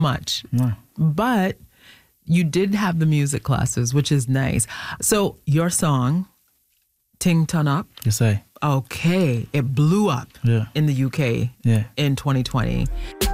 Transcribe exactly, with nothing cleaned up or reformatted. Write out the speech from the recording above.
much. No. But you did have the music classes, which is nice. So your song, Ting Ton Up, Yes, I. okay, it blew up Yeah. in the U K Yeah. in twenty twenty.